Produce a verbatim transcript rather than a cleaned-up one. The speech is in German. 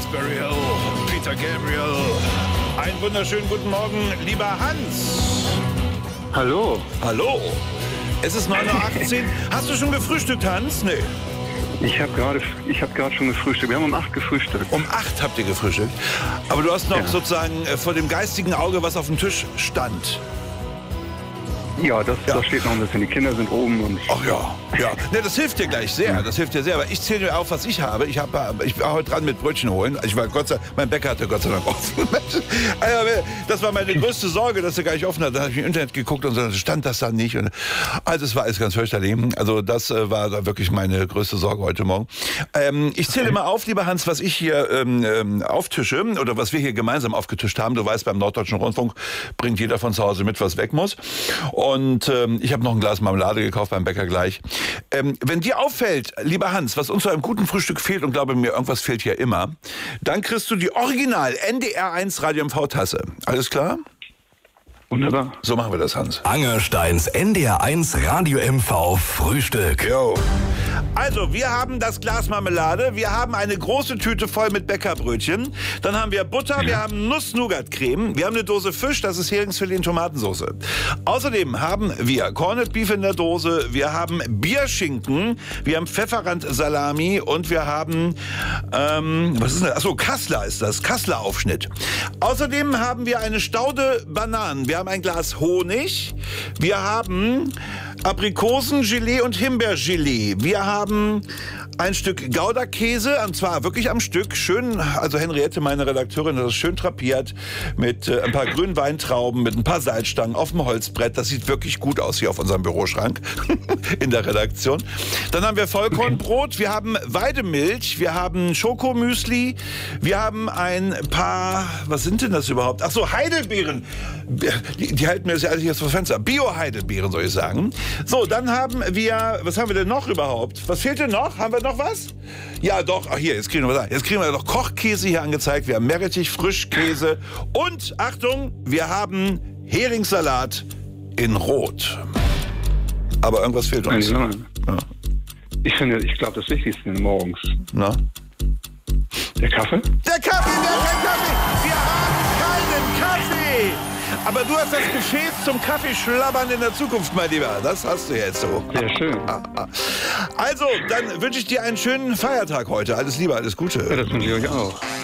Raspberry Hill, Peter Gabriel. Einen wunderschönen guten Morgen, lieber Hans. Hallo. Hallo. Es ist neun Uhr achtzehn. Hast du schon gefrühstückt, Hans? Nee. Ich habe gerade ich hab gerade schon gefrühstückt. Wir haben um acht gefrühstückt. Um acht habt ihr gefrühstückt. Aber du hast noch Ja. sozusagen äh, vor dem geistigen Auge, was auf dem Tisch stand. Ja, das, Ja. das steht noch ein bisschen. Die Kinder sind oben und Ach ja, ja. Ne, das hilft dir gleich sehr. Das hilft dir sehr. Aber ich zähle dir auf, was ich habe. Ich, hab, ich war heute dran mit Brötchen holen. Ich war Gott sei Dank, mein Bäcker hatte Gott sei Dank offen. Also, das war meine größte Sorge, dass er gar nicht offen hat. Dann habe ich im Internet geguckt und so stand das da nicht. Und also es war alles ganz fürchterlich. Also das äh, war da wirklich meine größte Sorge heute Morgen. Ähm, ich zähle mal auf, lieber Hans, was ich hier ähm, ähm, auftische oder was wir hier gemeinsam aufgetischt haben. Du weißt, beim Norddeutschen Rundfunk bringt jeder von zu Hause mit, was weg muss. Und ähm, ich habe noch ein Glas Marmelade gekauft beim Bäcker gleich. Ähm, wenn dir auffällt, lieber Hans, was uns zu einem guten Frühstück fehlt, und glaube mir, irgendwas fehlt hier immer, dann kriegst du die Original N D R eins Radio M V-Tasse. Alles klar? wunderbar. So machen wir das, Hans. Angersteins N D R eins Radio M V Frühstück. Jo. Also, wir haben das Glas Marmelade, wir haben eine große Tüte voll mit Bäckerbrötchen, dann haben wir Butter, wir haben Nuss-Nougat-Creme, wir haben eine Dose Fisch, das ist Heringsfilet in Tomatensauce. Außerdem haben wir Corned Beef in der Dose, wir haben Bierschinken, wir haben Pfefferrand-Salami und wir haben, ähm, was ist das? Achso, Kassler ist das, Kassler-Aufschnitt. Außerdem haben wir eine Staude Bananen, wir haben ein Glas Honig, wir haben Aprikosengelee und Himbeergelee. Wir haben ein Stück Gouda-Käse, und zwar wirklich am Stück, schön, also Henriette, meine Redakteurin, hat das schön drapiert mit äh, ein paar grünen Weintrauben, mit ein paar Salzstangen auf dem Holzbrett. Das sieht wirklich gut aus hier auf unserem Büroschrank in der Redaktion. Dann haben wir Vollkornbrot, wir haben Weidemilch, wir haben Schokomüsli, wir haben ein paar, was sind denn das überhaupt? Ach so, Heidelbeeren. Die, die halten mir das ja alles jetzt vor Fenster. Bio-Heidelbeeren, soll ich sagen. So, dann haben wir, was haben wir denn noch überhaupt? Was fehlt denn noch? Haben wir noch was? Ja, doch. Ach, hier, jetzt kriegen wir was. Jetzt kriegen wir noch Kochkäse hier angezeigt. Wir haben Meerrettich, Frischkäse und, Achtung, wir haben Heringssalat in Rot. Aber irgendwas fehlt uns. Ja. Ja. Ich finde, ich glaube, das Wichtigste morgens. Na? Der Kaffee? Der Kaffee, wir haben keinen Kaffee! Wir haben keinen Kaffee! Aber du hast das Gefäß zum Kaffeeschlabbern in der Zukunft, mein Lieber. Das hast du jetzt so. Sehr schön. Also, dann wünsche ich dir einen schönen Feiertag heute. Alles Liebe, alles Gute. Ja, das wünsche ich euch auch.